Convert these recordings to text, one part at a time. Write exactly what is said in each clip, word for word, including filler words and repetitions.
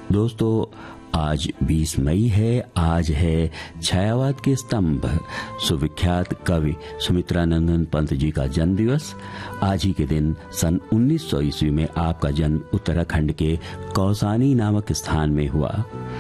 दोस्तों, आज बीस मई है। आज है छायावाद के स्तंभ सुविख्यात कवि सुमित्रानंदन पंत जी का जन्म दिवस। आज ही के दिन सन उन्नीस सौ ईस्वी में आपका जन्म उत्तराखंड के कौसानी नामक स्थान में हुआ।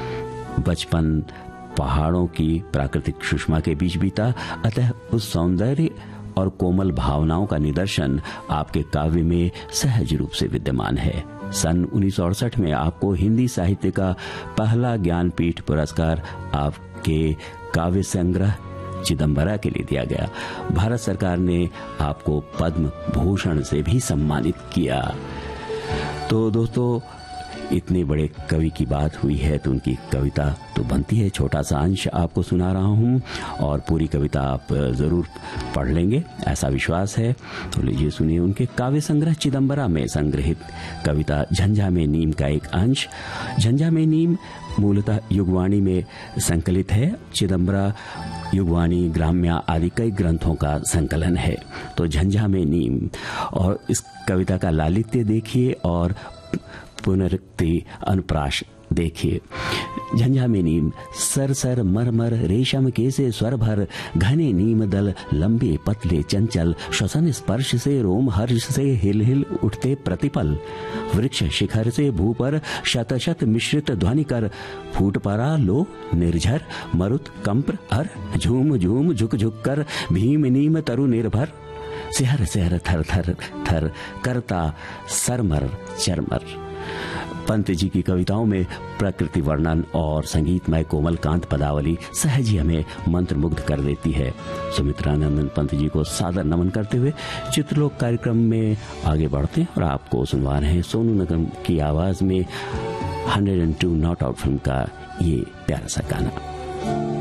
बचपन पहाड़ों की प्राकृतिक सुषमा के बीच बीता, अतः उस सौंदर्य और कोमल भावनाओं का निदर्शन आपके काव्य में सहज रूप से विद्यमान है। सन उन्नीस सौ अड़सठ में आपको हिंदी साहित्य का पहला ज्ञानपीठ पुरस्कार आपके काव्य संग्रह चिदंबरा के लिए दिया गया। भारत सरकार ने आपको पद्म भूषण से भी सम्मानित किया। तो दोस्तों, इतने बड़े कवि की बात हुई है तो उनकी कविता तो बनती है। छोटा सा अंश आपको सुना रहा हूं और पूरी कविता आप जरूर पढ़ लेंगे, ऐसा विश्वास है। तो लीजिए सुनिए उनके काव्य संग्रह चिदंबरा में संग्रहित कविता झंझा में नीम का एक अंश। झंझा में नीम मूलतः युगवाणी में संकलित है। चिदंबरा युगवाणी, ग्राम्या आदि कई ग्रंथों का संकलन है। तो झंझा में नीम, और इस कविता का लालित्य देखिए और पुनरुक्ति अनुप्रास देखिए। झंझा में नीम, सर सर मरमर रेशम के से स्वर भर, घने नीम दल लंबे पतले चंचल, श्वसन स्पर्श से रोम हर्ष से हिल हिल उठते प्रतिपल, वृक्ष शिखर से भू पर शत शत मिश्रित ध्वनि कर, फूट परा लो निर्झर मरुत कंप हर, झूम झूम झुक झुक कर भीम नीम तरु निर्भर, सिहर सिहर थर थर थर करता सरमर चरमर। पंत जी की कविताओं में प्रकृति वर्णन और संगीतमय कोमल कांत पदावली सहज ही हमें मंत्रमुग्ध कर देती है। सुमित्रानंदन पंत जी को सादर नमन करते हुए चित्रलोक कार्यक्रम में आगे बढ़ते हैं और आपको सुनवा रहे हैं सोनू निगम की आवाज में hundred and to not out film का ये प्यारा सा गाना।